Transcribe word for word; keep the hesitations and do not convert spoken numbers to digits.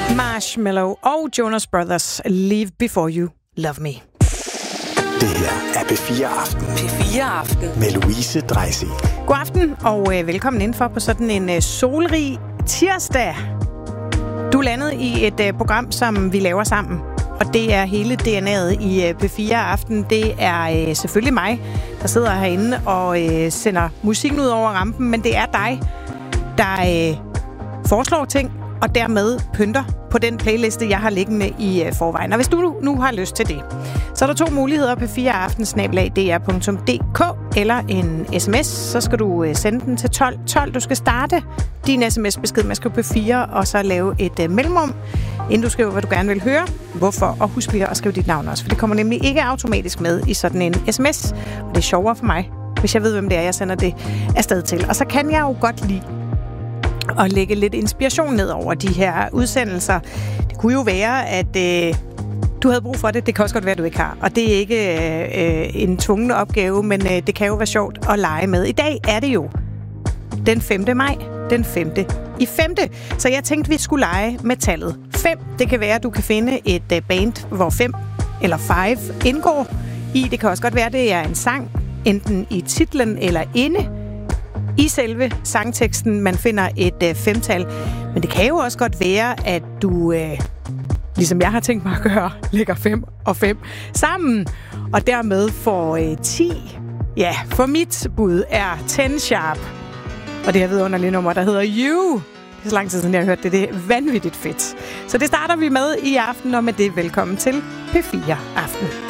Marshmello og Jonas Brothers, Leave Before You Love Me. Det her er P fire Aften. P fire Aften. Med Louise Dreisig. God aften, og øh, velkommen indenfor på sådan en øh, solrig tirsdag. Du er landet i et øh, program, som vi laver sammen. Og det er hele D N A'et i øh, P fire Aften. Det er øh, selvfølgelig mig, der sidder herinde og øh, sender musikken ud over rampen. Men det er dig, der øh, foreslår ting, og dermed pynter på den playliste, jeg har liggende i øh, forvejen. Og hvis du nu, nu har lyst til det, så er der to muligheder på p fire aften snabel-a d r punktum d k eller en sms. Så skal du øh, sende den til tolv tolv. Du skal starte din sms-besked med at skrive P fire, og så lave et øh, mellemrum, inden du skriver, hvad du gerne vil høre. Hvorfor? Og husk lige at skrive dit navn også, for det kommer nemlig ikke automatisk med i sådan en sms. Og det er sjovere for mig, hvis jeg ved, hvem det er, jeg sender det afsted til. Og så kan jeg jo godt lide og lægge lidt inspiration ned over de her udsendelser. Det kunne jo være, at øh, du havde brug for det. Det kan også godt være, at du ikke har. Og det er ikke øh, en tvungen opgave, men øh, det kan jo være sjovt at lege med. I dag er det jo den femte maj. Den femte i femte. Så jeg tænkte, vi skulle lege med tallet fem. Det kan være, at du kan finde et øh, band, hvor fem eller five indgår i. Det kan også godt være, at det er en sang, enten i titlen eller inde i selve sangteksten, man finder et øh, femtal. Men det kan jo også godt være, at du, øh, ligesom jeg har tænkt mig at gøre, lægger fem og fem sammen, og dermed får øh, ti. Ja, for mit bud er ti sharp. Og det her vidunderlige nummer, der hedder You. Det er så lang tid siden, jeg har hørt det. Det er vanvittigt fedt. Så det starter vi med i aften, og med det velkommen til P fire Aften.